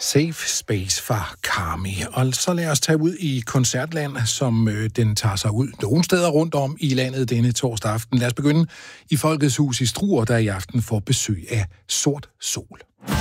Safe Space fra Karmi. Og så lad os tage ud i koncertland, som den tager sig ud nogle steder rundt om i landet denne torsdag aften. Lad os begynde i Folkets Hus i Struer, der i aften får besøg af Sort Sol.